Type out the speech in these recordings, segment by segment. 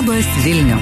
Labas Vilniau.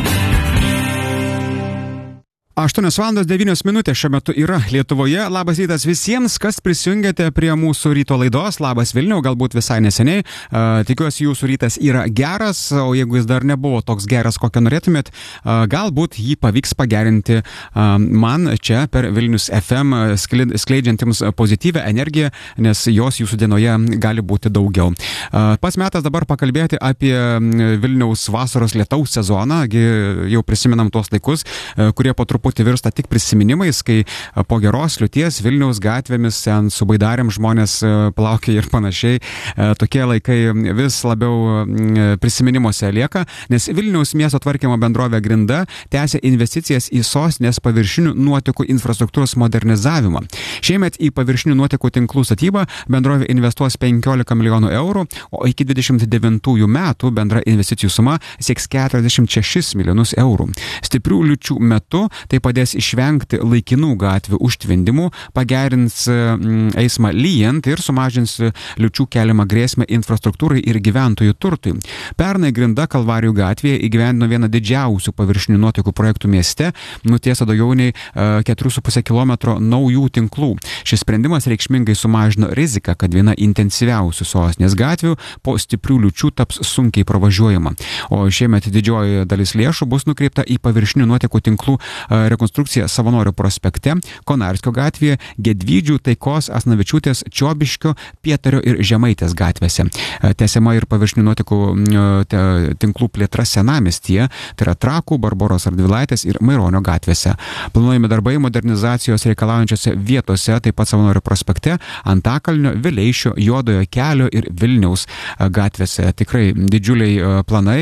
8:09 šiuo metu yra Lietuvoje. Labas rytas visiems, kas prisijungėte prie mūsų ryto laidos. Labas Vilniau, galbūt visai neseniai. Tikiuosi, jūsų rytas yra geras, o jeigu jis dar nebuvo toks geras, kokio norėtumėt, galbūt jį pavyks pagerinti man čia per Vilnius FM, skleidžiantiems pozityvę energiją, nes jos jūsų dienoje gali būti daugiau. Pats metas dabar pakalbėti apie Vilniaus vasaros lietaus sezoną. Jau prisimenam tuos laikus, kurie po truputį virsta tik prisiminimais, kai po geros liūties Vilniaus gatvėmis ten su baidarėm žmonės plaukė ir panašiai. Tokie laikai vis labiau prisiminimuose lieka, nes Vilniaus miesto tvarkymo bendrovė Grinda tęsia investicijas į sostinės paviršinių nuotekų infrastruktūros modernizavimą. Šiemet į paviršinių nuotekų tinklų statybą bendrovė investuos 15 milijonų eurų, o iki 29 metų bendra investicijų suma sieks 46 milijonus eurų. Stiprių liūčių metu tai padės išvengti laikinų gatvių užtvindimų, pagerins eismą lyjant ir sumažins liūčių keliamą grėsmę infrastruktūrai ir gyventojų turtui. Pernai Grinda Kalvarijų gatvėje įgyvendino vieną didžiausių paviršinių nuotekų projektų mieste, nutiesė daugiau nei 4,5 km naujų tinklų. Šis sprendimas reikšmingai sumažino riziką, kad viena intensyviausių sostinės gatvių po stiprių liūčių taps sunkiai pravažiuojama. O šiemet didžioji dalis lėšų bus nukreipta į paviršinių nuotekų tinklų rekonstrukciją Savanorių prospekte, Konarskio gatvėje, Gedvydžių, Taikos, Asnavičiūtės, Čiobiškio, Pietario ir Žemaitės gatvėse. Tęsiama ir paviršinių nuotekų tinklų plėtra Senamiestyje, tai yra Trakų, Barboros Radvilaitės ir Maironio gatvėse. Planuojami darbai modernizacijos reikalaujančiose vietose, taip pat Savanorių prospekte, Antakalnio, Vileišio, Juodojo kelio ir Vilniaus gatvėse. Tikrai didžiuliai planai,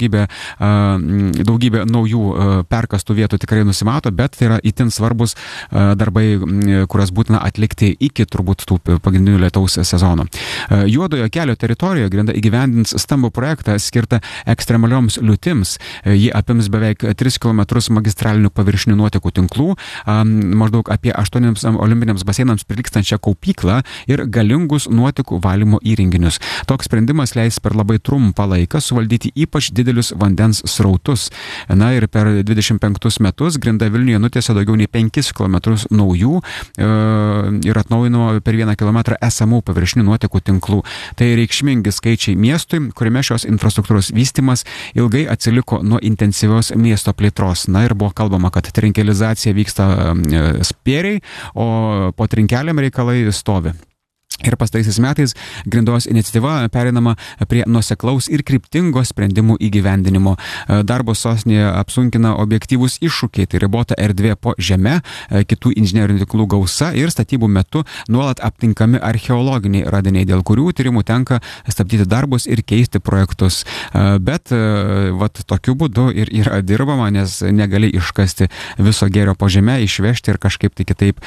daugybė naujų perkastų vietų tikrai nusimato, bet tai yra itin svarbus darbai, kurias būtina atlikti iki turbūt tų pagrindinių lietaus sezono. Juodojo kelio teritorijoje Grinda įgyvendins stambų projektą skirtą ekstremalioms liūtims. Ji apims beveik 3 km magistralinių paviršinių nuotekų tinklų, maždaug apie 8 olimpiniams baseinams prilygstančią kaupyklą ir galingus nuotekų valymo įrenginius. Toks sprendimas leis per labai trumpą laiką suvaldyti ypač didelius vandens srautus. Na ir per 25 metus Grinda Vilniuje nutiesė daugiau nei 5 km naujų ir atnaujino per 1 km esamų paviršinių nuotekų tinklų. Tai reikšmingi skaičiai miestui, kuriame šios infrastruktūros vystymas ilgai atsiliko nuo intensyvios miesto plėtros. Na ir buvo kalbama, kad trinkelizacija vyksta spėriai, o po trinkelėm reikalai stovi. Ir pastaraisiais metais Grindos iniciatyva pereinama prie nuoseklaus ir kryptingo sprendimų įgyvendinimo. Darbo sostinėje apsunkina objektyvūs iššūkiai, tai ribota erdvė po žeme, kitų inžinerinių tinklų gausa ir statybų metu nuolat aptinkami archeologiniai radiniai, dėl kurių tyrimų tenka stabdyti darbus ir keisti projektus. Bet tokiu būdu ir yra dirbama, nes negali iškasti viso gėrio po žeme, išvežti ir kažkaip tai kitaip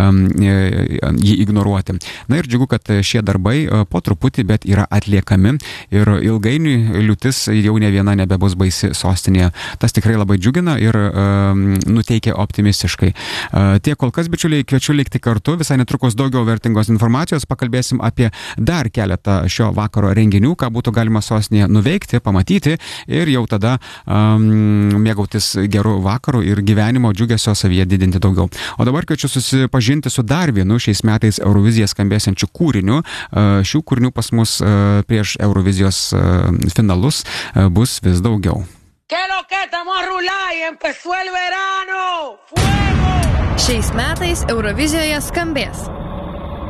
jį ignoruoti. Na ir džiugu, kad šie darbai po truputį, bet yra atliekami ir ilgainiui liūtis jau ne viena nebebus baisi sostinėje. Tas tikrai labai džiugina ir nuteikia optimistiškai. Tiek kol kas, bičiuliai, kviečiu likti kartu, visai netrukus daugiau vertingos informacijos, pakalbėsim apie dar keletą šio vakaro renginių, ką būtų galima sostinėje nuveikti, pamatyti ir jau tada mėgautis gerų vakarų ir gyvenimo džiugesio savyje didinti daugiau. O dabar kviečiu susipažinti su dar vienu šiais metais Euroviziją skambėsiančiu kūriniu. Šių kūrinių pas mus prieš Eurovizijos finalus bus vis daugiau. Šiais metais Eurovizijoje skambės